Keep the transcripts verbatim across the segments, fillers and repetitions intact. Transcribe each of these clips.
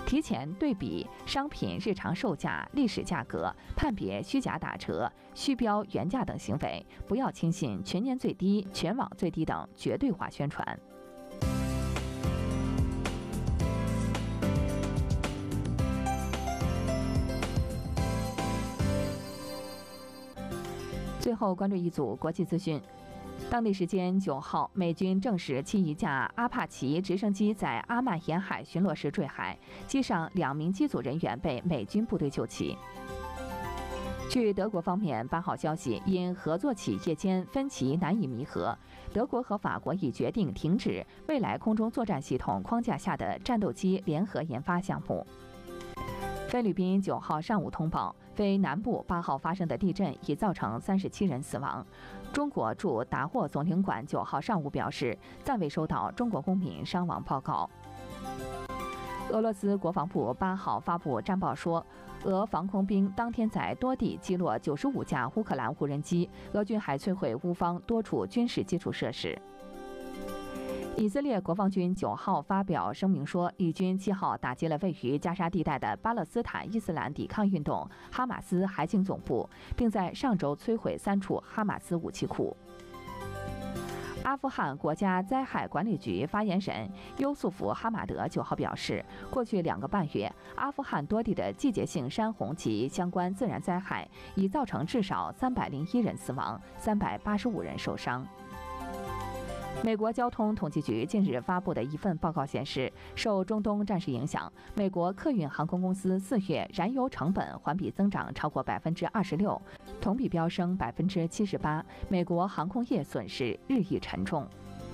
提前对比商品日常售价、历史价格，判别虚假打折、虚标原价等行为，不要轻信全年最低、全网最低等绝对化宣传。最后关注一组国际资讯。当地时间九号，美军证实其一架阿帕奇直升机在阿曼沿海巡逻时坠海，机上两名机组人员被美军部队救起。据德国方面八号消息，因合作企业间分歧难以弥合，德国和法国已决定停止未来空中作战系统框架下的战斗机联合研发项目。菲律宾九号上午通报，菲南部八号发生的地震已造成三十七人死亡。中国驻达沃总领馆九号上午表示，暂未收到中国公民伤亡报告。俄罗斯国防部八号发布战报说，俄防空兵当天在多地击落九十五架乌克兰无人机，俄军还摧毁乌方多处军事基础设施。以色列国防军九号发表声明说，以军七号打击了位于加沙地带的巴勒斯坦伊斯兰抵抗运动哈马斯海警总部，并在上周摧毁三处哈马斯武器库。阿富汗国家灾害管理局发言人优素福·哈马德九号表示，过去两个半月，阿富汗多地的季节性山洪及相关自然灾害已造成至少三百零一人死亡，三百八十五人受伤。美国交通统计局近日发布的一份报告显示，受中东战事影响，美国客运航空公司四月燃油成本环比增长超过百分之二十六，同比飙升百分之七十八。美国航空业损失日益沉重。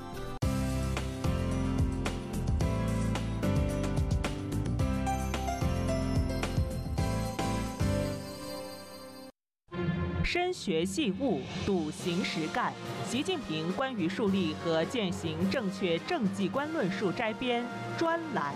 深学细悟，笃行实干。习近平关于树立和践行正确政绩观论述摘编专栏。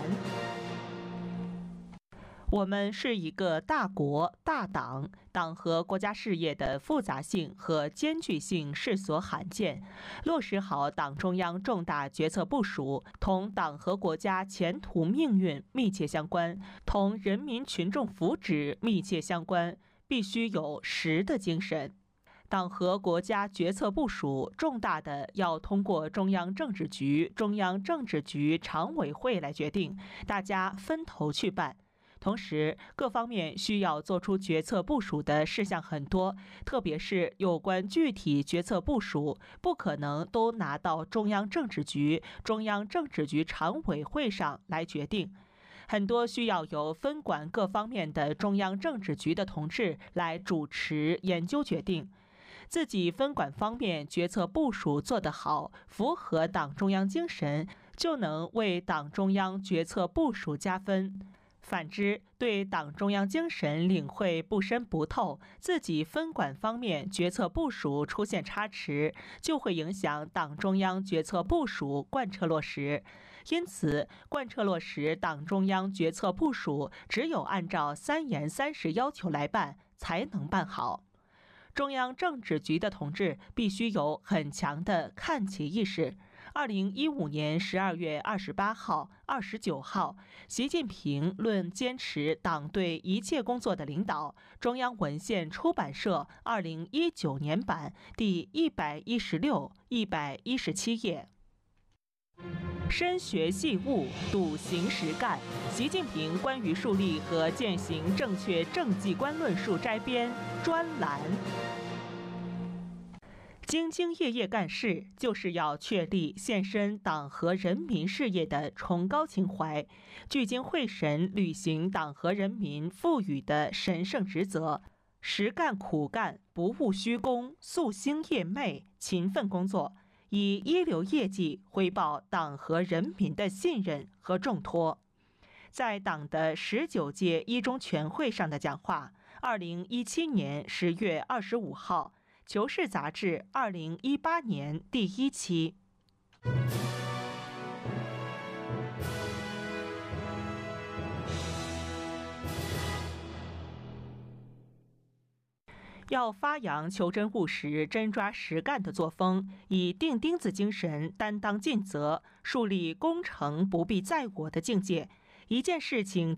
我们是一个大国大党，党和国家事业的复杂性和艰巨性世所罕见。落实好党中央重大决策部署，同党和国家前途命运密切相关，同人民群众福祉密切相关。必须有实的精神。党和国家决策部署重大的要通过中央政治局、中央政治局常委会来决定，大家分头去办。同时，各方面需要做出决策部署的事项很多，特别是有关具体决策部署，不可能都拿到中央政治局、中央政治局常委会上来决定。很多需要由分管各方面的中央政治局的同志来主持研究决定，自己分管方面决策部署做得好，符合党中央精神，就能为党中央决策部署加分。反之，对党中央精神领会不深不透，自己分管方面决策部署出现差池，就会影响党中央决策部署贯彻落实。因此，贯彻落实党中央决策部署，只有按照三严三实要求来办，才能办好。中央政治局的同志必须有很强的看齐意识。二零一五年十二月二十八号、二十九号，习近平论坚持党对一切工作的领导，中央文献出版社二零一九年版第一百一十六、一百一十七页。深学细悟，笃行实干。习近平关于树立和践行正确政绩观论述摘编专栏。兢兢业业干事，就是要确立献身党和人民事业的崇高情怀，聚精会神履行党和人民赋予的神圣职责，实干苦干，不务虚功，夙兴业寐，勤奋工作，以一流业绩回报党和人民的信任和重托。在党的十九届一中全会上的讲话，二零一七年十月二十五号。《求是》杂志二零一八年第一期。要发扬求真务实、真抓实干的作风，以钉钉子精神担当尽责，树立功成不必在我的境界。一件事情